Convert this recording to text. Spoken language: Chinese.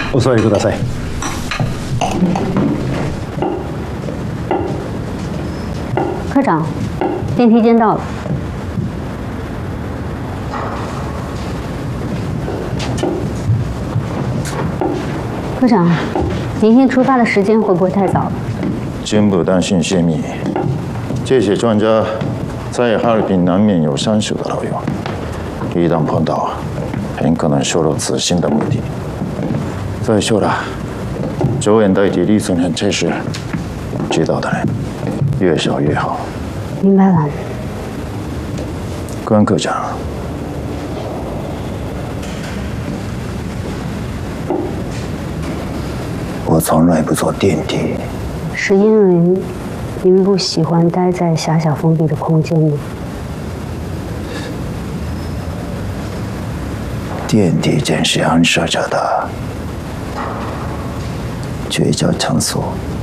お座りください。 科长，电梯间到了。科长，明天出发的时间会不会太早了？ 军部担心泄密，这些专家在哈尔滨难免有上手的老用，一旦碰到，很可能受到此行的目的。再说了，周恩代替李存恒这事，知道的人越少越好。 明白了。 关科长，我从来不坐电梯。 是因为您不喜欢待在狭小封闭的空间吗？ 电梯间是暗示着的绝佳场所。